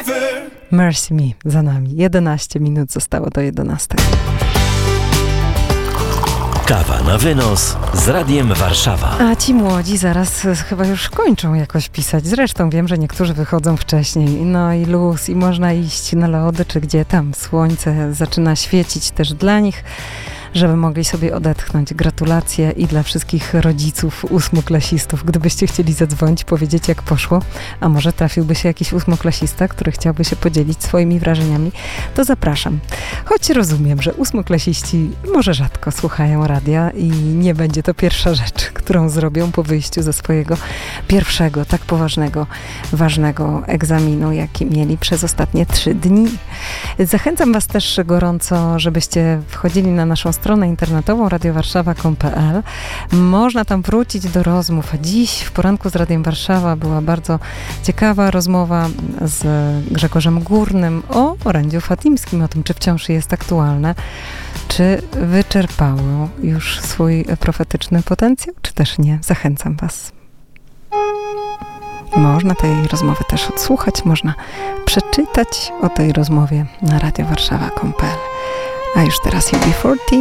Mercy Me za nami. 11 minut zostało do 11. Kawa na wynos z Radiem Warszawa. A ci młodzi zaraz chyba już kończą jakoś pisać. Zresztą wiem, że niektórzy wychodzą wcześniej. No i luz, i można iść na lody, czy gdzie tam. Słońce zaczyna świecić też dla nich, żeby mogli sobie odetchnąć. Gratulacje i dla wszystkich rodziców ósmoklasistów. Gdybyście chcieli zadzwonić, powiedzieć jak poszło, a może trafiłby się jakiś ósmoklasista, który chciałby się podzielić swoimi wrażeniami, to zapraszam. Choć rozumiem, że ósmoklasiści może rzadko słuchają radia i nie będzie to pierwsza rzecz, którą zrobią po wyjściu ze swojego pierwszego, tak poważnego, ważnego egzaminu, jaki mieli przez ostatnie 3 dni. Zachęcam Was też gorąco, żebyście wchodzili na naszą stronę internetową radiowarszawa.pl. Można tam wrócić do rozmów. Dziś w poranku z Radiem Warszawa była bardzo ciekawa rozmowa z Grzegorzem Górnym o orędziu fatimskim, o tym, czy wciąż jest aktualne, czy wyczerpało już swój profetyczny potencjał, czy też nie. Zachęcam Was. Można tej rozmowy też odsłuchać, można przeczytać o tej rozmowie na radiowarszawa.pl. A już teraz UB40.